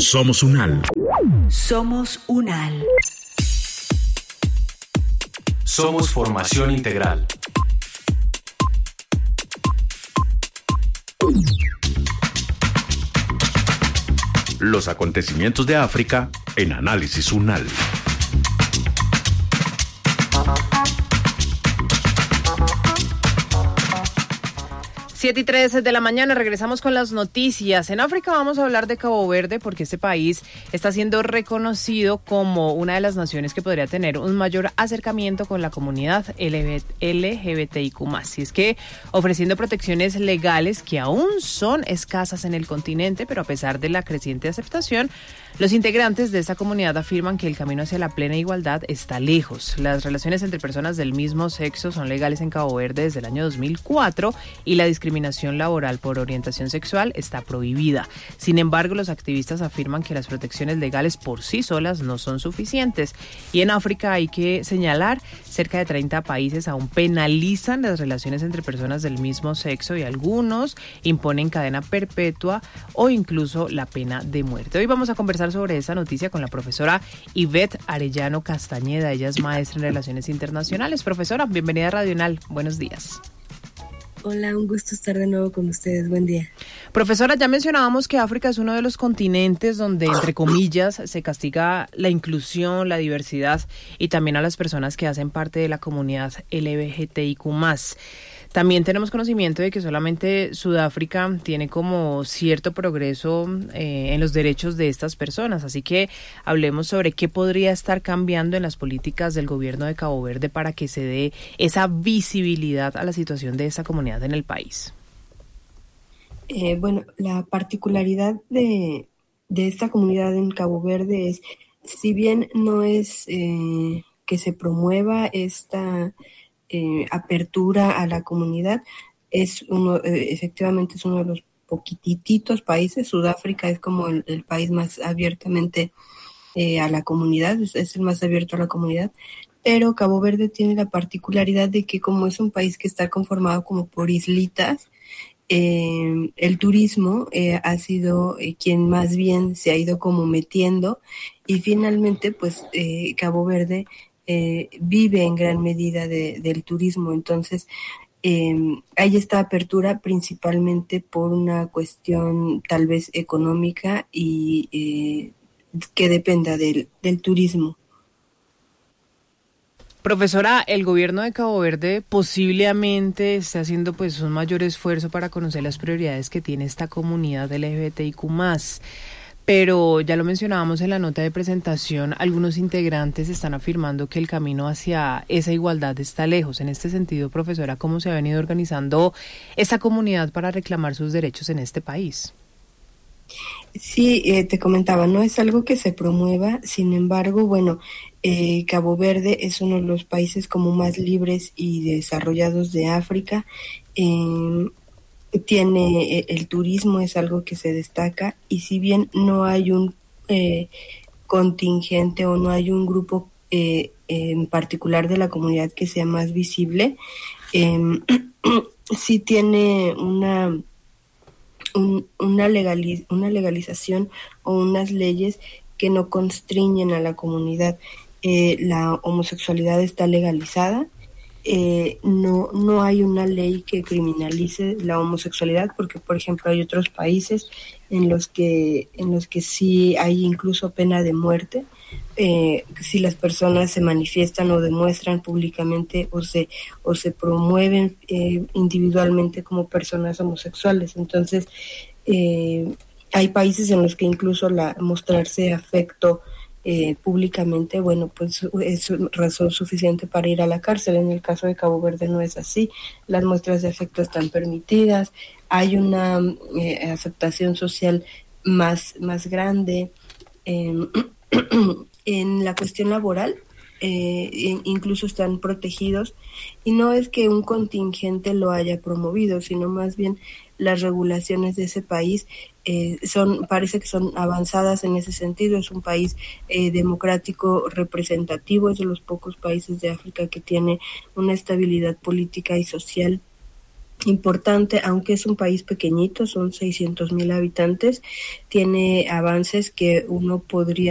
Somos UNAL. Somos UNAL. Somos formación integral. Los acontecimientos de África en Análisis UNAL. 7:03 de la mañana, regresamos con las noticias. En África vamos a hablar de Cabo Verde porque este país está siendo reconocido como una de las naciones que podría tener un mayor acercamiento con la comunidad LGBTIQ+. Y es que ofreciendo protecciones legales que aún son escasas en el continente, pero a pesar de la creciente aceptación, los integrantes de esta comunidad afirman que el camino hacia la plena igualdad está lejos. Las relaciones entre personas del mismo sexo son legales en Cabo Verde desde el año 2004 y la discriminación laboral por orientación sexual está prohibida. Sin embargo, los activistas afirman que las protecciones legales por sí solas no son suficientes. Y en África hay que señalar, cerca de 30 países aún penalizan las relaciones entre personas del mismo sexo y algunos imponen cadena perpetua o incluso la pena de muerte. Hoy vamos a conversar sobre esta noticia con la profesora Ivette Arellano Castañeda. Ella es maestra en Relaciones Internacionales. Profesora, bienvenida a Radio UNAL. Buenos días. Hola, un gusto estar de nuevo con ustedes. Buen día. Profesora, ya mencionábamos que África es uno de los continentes donde, entre comillas, se castiga la inclusión, la diversidad y también a las personas que hacen parte de la comunidad LGBTIQ+. También tenemos conocimiento de que solamente Sudáfrica tiene como cierto progreso en los derechos de estas personas. Así que hablemos sobre qué podría estar cambiando en las políticas del gobierno de Cabo Verde para que se dé esa visibilidad a la situación de esta comunidad en el país. Bueno, la particularidad de esta comunidad en Cabo Verde es, si bien no es que se promueva esta apertura a la comunidad, efectivamente es uno de los poquititos países. Sudáfrica es como el país más abiertamente a la comunidad, es el más abierto a la comunidad, pero Cabo Verde tiene la particularidad de que como es un país que está conformado como por islitas, el turismo ha sido quien más bien se ha ido como metiendo, y finalmente pues Cabo Verde vive en gran medida del turismo. Entonces hay esta apertura principalmente por una cuestión tal vez económica y que dependa del turismo. Profesora, el gobierno de Cabo Verde posiblemente está haciendo pues un mayor esfuerzo para conocer las prioridades que tiene esta comunidad LGBTIQ+. Pero ya lo mencionábamos en la nota de presentación, algunos integrantes están afirmando que el camino hacia esa igualdad está lejos. En este sentido, profesora, ¿cómo se ha venido organizando esta comunidad para reclamar sus derechos en este país? Sí, te comentaba, no es algo que se promueva, sin embargo, bueno, Cabo Verde es uno de los países como más libres y desarrollados de África. Tiene el turismo, es algo que se destaca, y si bien no hay un contingente o no hay un grupo en particular de la comunidad que sea más visible, sí tiene una legalización o unas leyes que no constriñen a la comunidad. La homosexualidad está legalizada. No hay una ley que criminalice la homosexualidad, porque por ejemplo hay otros países en los que sí hay incluso pena de muerte si las personas se manifiestan o demuestran públicamente o se promueven individualmente como personas homosexuales. Entonces hay países en los que incluso mostrarse afecto públicamente, bueno, pues es razón suficiente para ir a la cárcel. En el caso de Cabo Verde no es así. Las muestras de afecto están permitidas, hay una aceptación social más grande. En la cuestión laboral, incluso están protegidos, y no es que un contingente lo haya promovido, sino más bien las regulaciones de ese país parece que son avanzadas en ese sentido. Es un país democrático representativo, es de los pocos países de África que tiene una estabilidad política y social importante, aunque es un país pequeñito, son 600,000 habitantes, tiene avances que uno podría